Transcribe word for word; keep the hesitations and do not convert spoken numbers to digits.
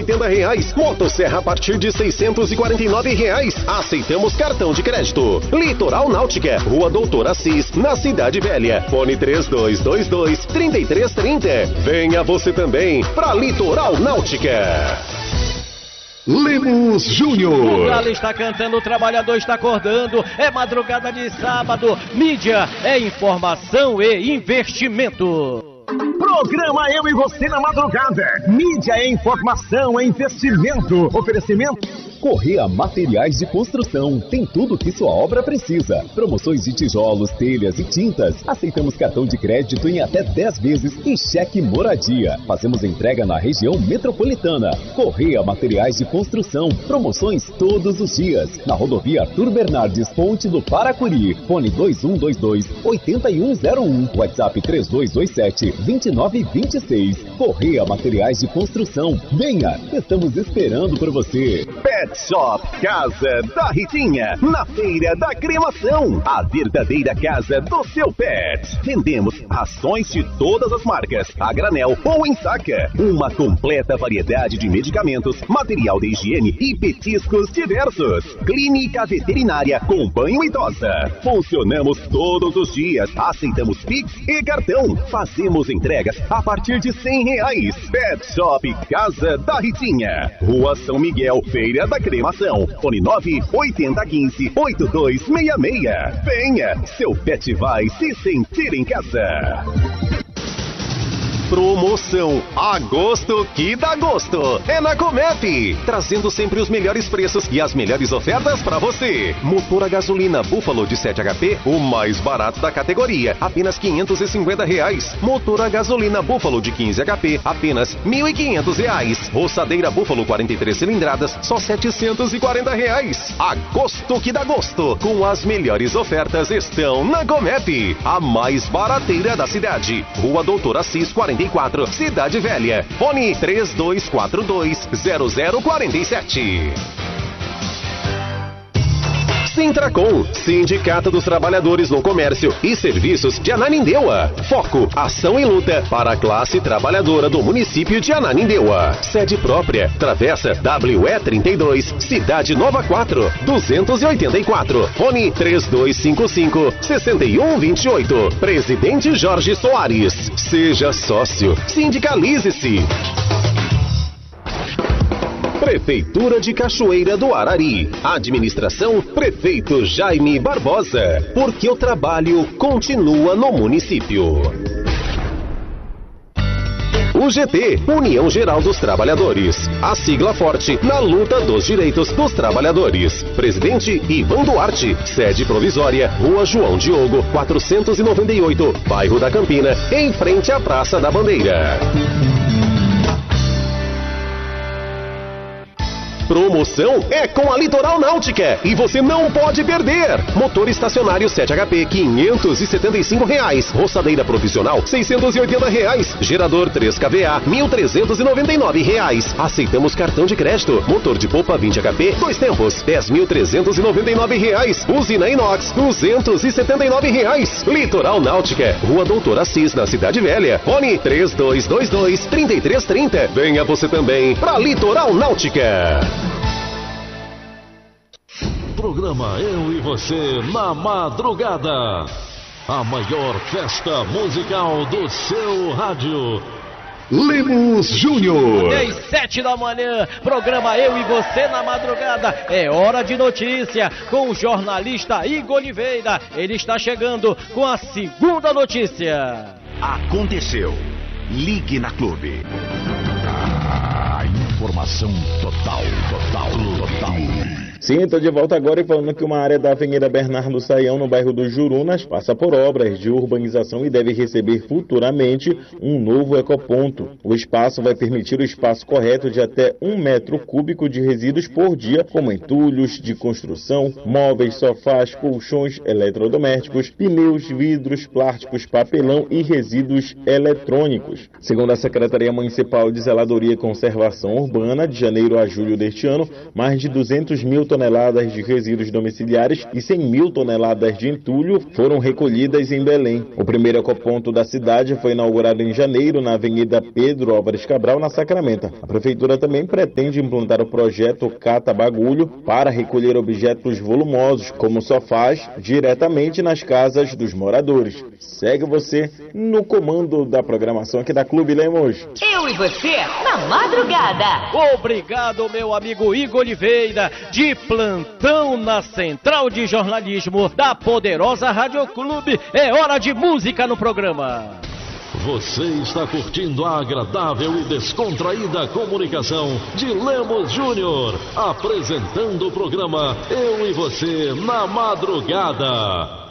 oitenta reais. Motosserra a partir de seiscentos e quarenta e nove reais. Aceitamos cartão de crédito. Litoral Náutica, Rua Doutor Assis, na Cidade Velha. Fone três dois dois dois, três três três zero. Venha você também para Litoral Náutica. Lemos Júnior. O Galo está cantando, o trabalhador está acordando. É madrugada de sábado. Mídia é informação e investimento. Programa Eu e Você na Madrugada. Mídia é informação, é investimento. Oferecimento Correia Materiais de Construção. Tem tudo o que sua obra precisa. Promoções de tijolos, telhas e tintas. Aceitamos cartão de crédito em até dez vezes e cheque moradia. Fazemos entrega na região metropolitana. Correia Materiais de Construção. Promoções todos os dias. Na rodovia Arthur Bernardes, Ponte do Paracuri. Fone dois um dois dois, oito um zero um. WhatsApp três dois dois sete, dois nove dois seis. Correia Materiais de Construção. Venha, estamos esperando por você. Pet Shop Casa da Ritinha, na Feira da Cremação, a verdadeira casa do seu pet. Vendemos rações de todas as marcas, a granel ou em saca. Uma completa variedade de medicamentos, material de higiene e petiscos diversos. Clínica veterinária com banho e tosa. Funcionamos todos os dias, aceitamos Pix e cartão. Fazemos entregas a partir de cem reais. Pet Shop Casa da Ritinha, Rua São Miguel, Feira da Cremação. Fone nove oito zero um cinco, oito dois seis seis. Venha, seu pet vai se sentir em casa. Promoção Agosto que dá gosto. É na Comep, trazendo sempre os melhores preços e as melhores ofertas para você. Motor a gasolina Buffalo de sete H P, o mais barato da categoria, apenas quinhentos e cinquenta reais. Motor a gasolina Buffalo de quinze H P, apenas mil e quinhentos reais. Roçadeira Buffalo quarenta e três cilindradas, só setecentos e quarenta reais. Agosto que dá gosto, com as melhores ofertas estão na Comep, a mais barateira da cidade. Rua Doutor Assis quarenta e quatro, Cidade Velha. Fone três dois quatro dois, zero zero quatro sete. Sintracom, Sindicato dos Trabalhadores no Comércio e Serviços de Ananindeua. Foco, ação e luta para a classe trabalhadora do município de Ananindeua. Sede própria, Travessa W E trinta e dois, Cidade Nova quatro, duzentos e oitenta e quatro. Fone três dois cinco cinco, seis um dois oito. Presidente Jorge Soares. Seja sócio. Sindicalize-se. Prefeitura de Cachoeira do Arari. Administração Prefeito Jaime Barbosa. Porque o trabalho continua no município. U G T, União Geral dos Trabalhadores. A sigla forte na luta dos direitos dos trabalhadores. Presidente Ivan Duarte. Sede provisória, Rua João Diogo, quatrocentos e noventa e oito, bairro da Campina, em frente à Praça da Bandeira. Promoção é com a Litoral Náutica e você não pode perder. Motor estacionário sete H P quinhentos e setenta e cinco reais. Roçadeira profissional seiscentos e oitenta reais. Gerador três K V A mil trezentos e noventa e nove reais. Aceitamos cartão de crédito. Motor de polpa vinte H P dois tempos dez mil trezentos e noventa e nove reais. Usina inox duzentos e setenta e nove reais. Litoral Náutica, Rua Doutor Assis, na Cidade Velha. Fone três dois dois dois, três três três zero. Venha você também para Litoral Náutica. Programa Eu e Você na Madrugada. A maior festa musical do seu rádio. Lemos Júnior. Às sete da manhã, programa Eu e Você na Madrugada. É hora de notícia com o jornalista Igor Oliveira. Ele está chegando com a segunda notícia. Aconteceu. Ligue na Clube. A informação total, total, total. Sim, estou de volta agora e falando que uma área da Avenida Bernardo Saião, no bairro do Jurunas, passa por obras de urbanização e deve receber futuramente um novo ecoponto. O espaço vai permitir o espaço correto de até um metro cúbico de resíduos por dia, como entulhos de construção, móveis, sofás, colchões, eletrodomésticos, pneus, vidros, plásticos, papelão e resíduos eletrônicos. Segundo a Secretaria Municipal de Zeladoria e Conservação Urbana, de janeiro a julho deste ano, mais de duzentos mil toneladas de resíduos domiciliares e cem mil toneladas de entulho foram recolhidas em Belém. O primeiro ecoponto da cidade foi inaugurado em janeiro na Avenida Pedro Álvares Cabral, na Sacramento. A prefeitura também pretende implantar o projeto Cata Bagulho para recolher objetos volumosos, como sofás, diretamente nas casas dos moradores. Segue você no comando da programação aqui da Clube Lemos. Eu e você na madrugada. Obrigado, meu amigo Igor Oliveira, de plantão na Central de Jornalismo da poderosa Rádio Clube. É hora de música no programa. Você está curtindo a agradável e descontraída comunicação de Lemos Júnior, apresentando o programa Eu e Você na Madrugada.